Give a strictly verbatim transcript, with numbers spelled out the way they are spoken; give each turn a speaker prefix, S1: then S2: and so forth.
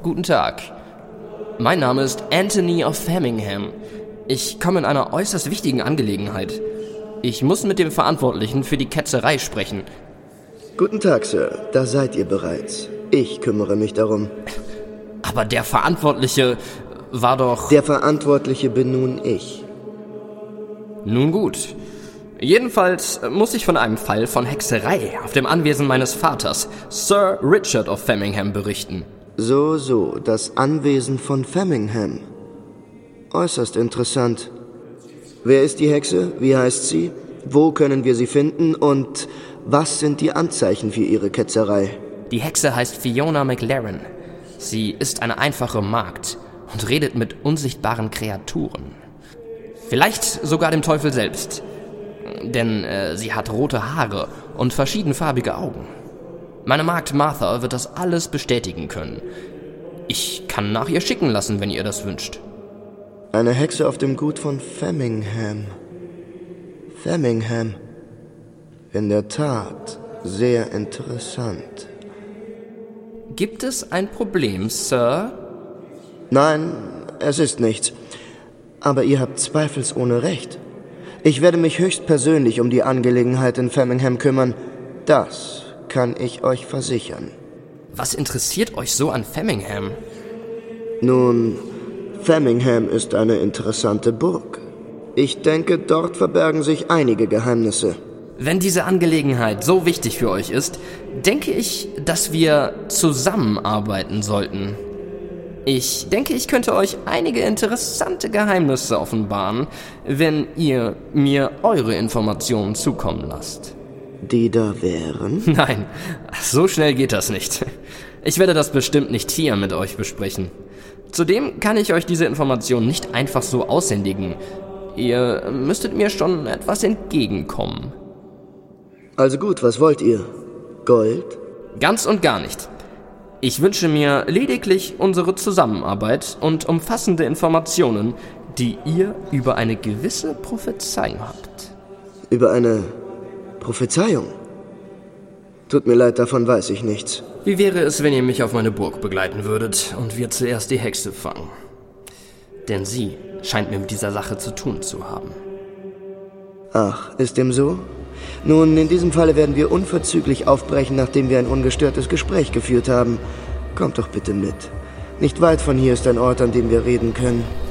S1: Guten Tag. Mein Name ist Anthony of Framingham. Ich komme in einer äußerst wichtigen Angelegenheit. Ich muss mit dem Verantwortlichen für die Ketzerei sprechen.
S2: Guten Tag, Sir. Da seid ihr bereits. Ich kümmere mich darum.
S1: Aber der Verantwortliche war doch...
S2: Der Verantwortliche bin nun ich.
S1: Nun gut. Jedenfalls muss ich von einem Fall von Hexerei auf dem Anwesen meines Vaters, Sir Richard of Framingham, berichten.
S2: So, so, das Anwesen von Framingham. Äußerst interessant. Wer ist die Hexe? Wie heißt sie? Wo können wir sie finden? Und was sind die Anzeichen für ihre Ketzerei?
S1: Die Hexe heißt Fiona McLaren. Sie ist eine einfache Magd und redet mit unsichtbaren Kreaturen. Vielleicht sogar dem Teufel selbst. Denn äh, sie hat rote Haare und verschiedenfarbige Augen. Meine Magd Martha wird das alles bestätigen können. Ich kann nach ihr schicken lassen, wenn ihr das wünscht.
S2: Eine Hexe auf dem Gut von Framingham. Framingham. In der Tat, sehr interessant.
S1: Gibt es ein Problem, Sir?
S2: Nein, es ist nichts. Aber ihr habt zweifelsohne recht. Ich werde mich höchstpersönlich um die Angelegenheit in Framingham kümmern. Das kann ich euch versichern.
S1: Was interessiert euch so an Framingham?
S2: Nun, Framingham ist eine interessante Burg. Ich denke, dort verbergen sich einige Geheimnisse.
S1: Wenn diese Angelegenheit so wichtig für euch ist, denke ich, dass wir zusammenarbeiten sollten. Ich denke, ich könnte euch einige interessante Geheimnisse offenbaren, wenn ihr mir eure Informationen zukommen lasst.
S2: Die da wären?
S1: Nein, so schnell geht das nicht. Ich werde das bestimmt nicht hier mit euch besprechen. Zudem kann ich euch diese Informationen nicht einfach so aushändigen. Ihr müsstet mir schon etwas entgegenkommen.
S2: Also gut, was wollt ihr? Gold?
S1: Ganz und gar nicht. Ich wünsche mir lediglich unsere Zusammenarbeit und umfassende Informationen, die ihr über eine gewisse Prophezeiung habt.
S2: Über eine Prophezeiung? Tut mir leid, davon weiß ich nichts.
S1: Wie wäre es, wenn ihr mich auf meine Burg begleiten würdet und wir zuerst die Hexe fangen? Denn sie scheint mir mit dieser Sache zu tun zu haben.
S2: Ach, ist dem so? Nun, in diesem Falle werden wir unverzüglich aufbrechen, nachdem wir ein ungestörtes Gespräch geführt haben. Kommt doch bitte mit. Nicht weit von hier ist ein Ort, an dem wir reden können.